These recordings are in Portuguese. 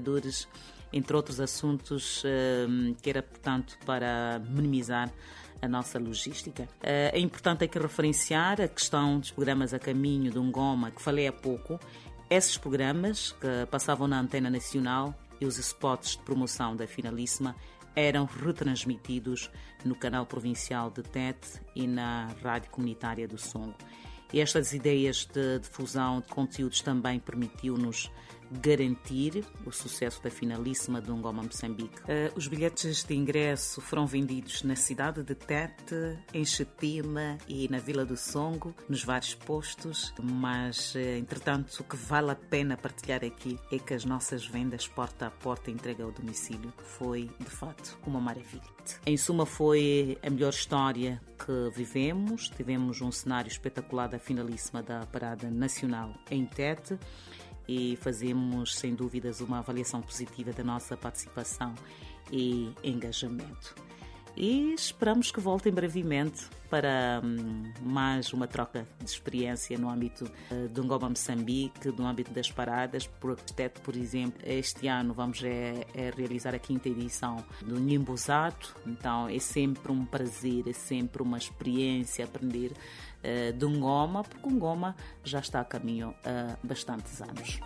trabalhadores, entre outros assuntos, que era, portanto, para minimizar a nossa logística. É importante aqui referenciar a questão dos programas a caminho do Ngoma, que falei há pouco. Esses programas que passavam na antena nacional e os spots de promoção da finalíssima eram retransmitidos no canal provincial de Tete e na rádio comunitária do Songo. E estas ideias de difusão de conteúdos também permitiu-nos garantir o sucesso da finalíssima do Ngoma Moçambique. Os bilhetes de ingresso foram vendidos na cidade de Tete, em Xetima e na Vila do Songo, nos vários postos, mas, entretanto, o que vale a pena partilhar aqui é que as nossas vendas porta a porta entrega ao domicílio foi, de fato, uma maravilha. Em suma, foi a melhor história que vivemos. Tivemos um cenário espetacular da finalíssima da Parada Nacional em Tete e fazemos, sem dúvidas, uma avaliação positiva da nossa participação e engajamento. E esperamos que voltem brevemente para mais uma troca de experiência no âmbito do Ngoma Moçambique, no âmbito das paradas. Por exemplo, este ano vamos realizar a 5ª edição do Nimbuzato, então é sempre um prazer, é sempre uma experiência aprender do Ngoma, porque o Ngoma já está a caminho há bastantes anos.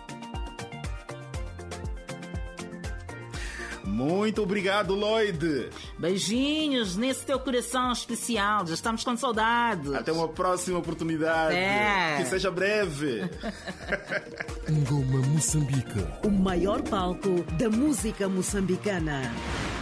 Muito obrigado, Lloyd. Beijinhos nesse teu coração especial. Já estamos com saudades. Até uma próxima oportunidade. Que seja breve. Ngoma Moçambique, o maior palco da música moçambicana.